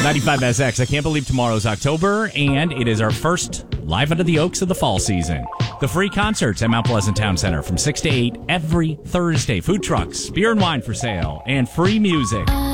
95SX. I can't believe tomorrow's October, and it is our first Live Under the Oaks of the fall season. The free concerts at Mount Pleasant Town Center from 6 to 8 every Thursday. Food trucks, beer and wine for sale, and free music.